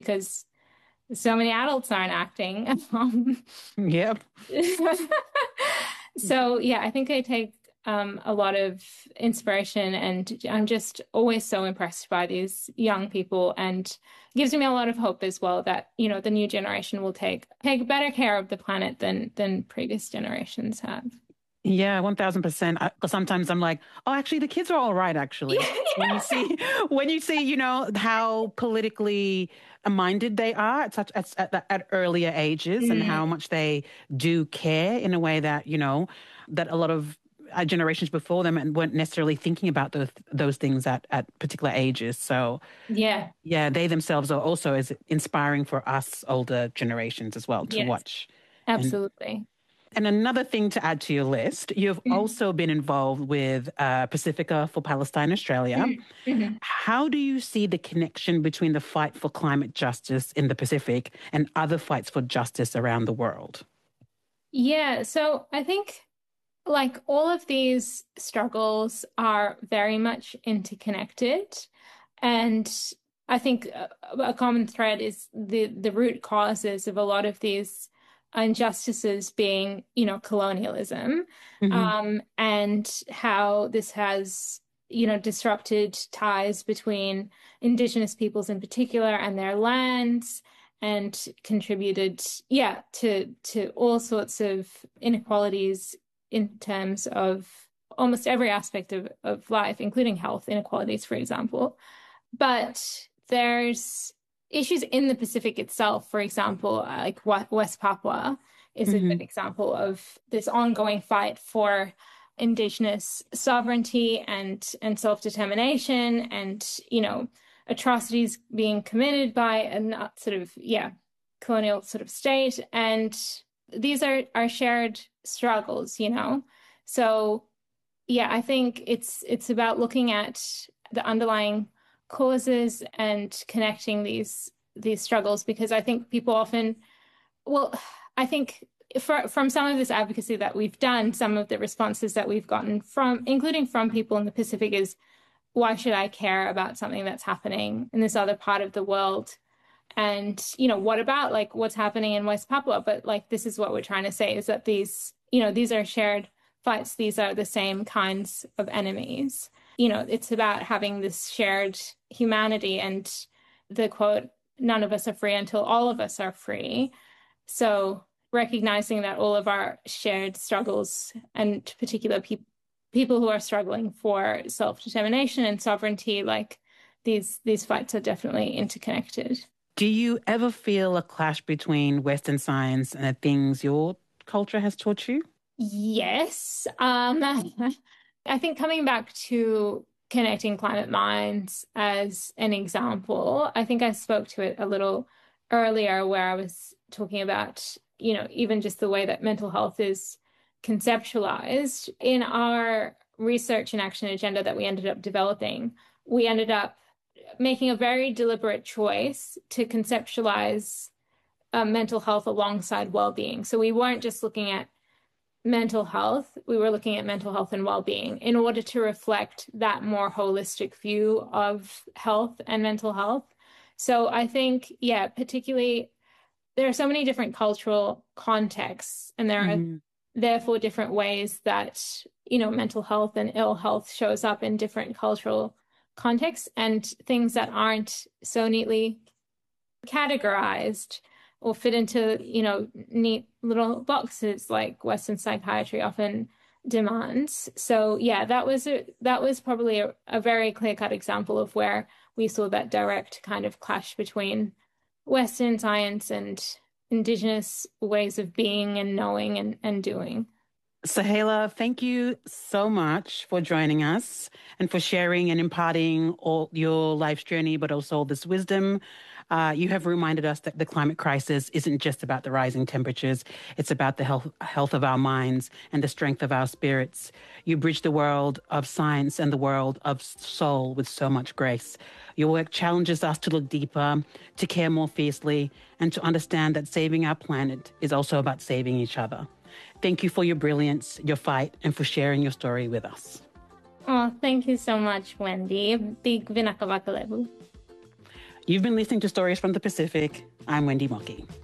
because so many adults aren't acting. Yep. So yeah, I think I take a lot of inspiration, and I'm just always so impressed by these young people, and gives me a lot of hope as well that, the new generation will take better care of the planet than previous generations have. Yeah, 1000%. Sometimes I'm like, oh, actually, the kids are all right, actually. When you Yeah. see, when you see, how politically minded they are at earlier ages and how Mm, much they do care in a way that, that a lot of generations before them and weren't necessarily thinking about those things at particular ages. So, yeah. yeah, they themselves are also as inspiring for us older generations as well to Yes, watch. And absolutely. and another thing to add to your list, you've Mm, also been involved with Pacifica for Palestine Australia. mm, mhm. How do you see the connection between the fight for climate justice in the Pacific and other fights for justice around the world? Yeah, so I think like all of these struggles are very much interconnected. And I think a common thread is the root causes of a lot of these injustices being, colonialism, Hmm. and how this has, disrupted ties between Indigenous peoples in particular and their lands, and contributed, yeah, to all sorts of inequalities in terms of almost every aspect of life, including health inequalities, for example. But there's issues in the Pacific itself, for example, like West Papua is a good Hmm. example of this ongoing fight for indigenous sovereignty and self-determination, and atrocities being committed by a sort of, yeah, colonial sort of state. And these are shared struggles. So yeah, I think it's about looking at the underlying causes and connecting these struggles, because I think people often, well, I think from some of this advocacy that we've done, some of the responses that we've gotten from, including from people in the Pacific, is why should I care about something that's happening in this other part of the world? And, what about like what's happening in West Papua? But like, this is what we're trying to say, is that these are shared fights. These are the same kinds of enemies. It's about having this shared humanity, and the quote, none of us are free until all of us are free. So recognizing that all of our shared struggles, and particular people who are struggling for self-determination and sovereignty, like these fights are definitely interconnected. Do you ever feel a clash between Western science and the things your culture has taught you? Yes. I think coming back to connecting climate minds as an example, I think I spoke to it a little earlier, where I was talking about, even just the way that mental health is conceptualized in our research and action agenda that we ended up developing. We ended up making a very deliberate choice to conceptualize mental health alongside well-being. So we weren't just looking at mental health, we were looking at mental health and well-being in order to reflect that more holistic view of health and mental health. So I think, yeah, particularly there are so many different cultural contexts, and there are Hmm. therefore different ways that, mental health and ill health shows up in different cultural contexts, and things that aren't so neatly categorized or fit into, neat little boxes like Western psychiatry often demands. So yeah, that was probably a very clear-cut example of where we saw that direct kind of clash between Western science and indigenous ways of being and knowing and doing. Sahela, thank you so much for joining us and for sharing and imparting all your life's journey, but also all this wisdom. You have reminded us that the climate crisis isn't just about the rising temperatures. It's about the health of our minds and the strength of our spirits. You bridge the world of science and the world of soul with so much grace. Your work challenges us to look deeper, to care more fiercely, and to understand that saving our planet is also about saving each other. Thank you for your brilliance, your fight, and for sharing your story with us. Oh, thank you so much, Wendy. Big vinakavakalevu. You've been listening to Stories from the Pacific. I'm Wendy Mockey.